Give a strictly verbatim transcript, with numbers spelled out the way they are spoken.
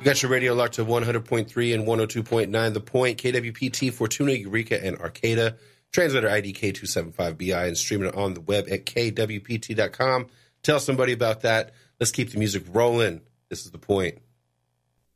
got your radio locked to one hundred point three and one oh two point nine The Point, K W P T, Fortuna, Eureka, and Arcata. Translator I D K two seven five B I and streaming it on the web at K W P T dot com. Tell somebody about that. Let's keep the music rolling. This is The Point.